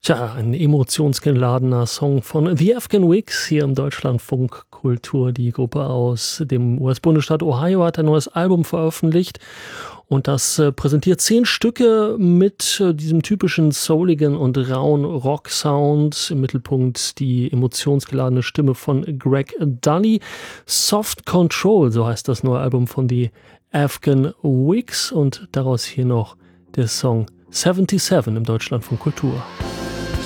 Tja, ein emotionsgeladener Song von The Afghan Wigs hier im Deutschlandfunk Kultur. Die Gruppe aus dem US-Bundesstaat Ohio hat ein neues Album veröffentlicht und das präsentiert 10 Stücke mit diesem typischen souligen und rauen Rock-Sound. Im Mittelpunkt die emotionsgeladene Stimme von Greg Dully. Soft Control, so heißt das neue Album von The Afghan Wigs und daraus hier noch der Song 77 im Deutschlandfunk Kultur.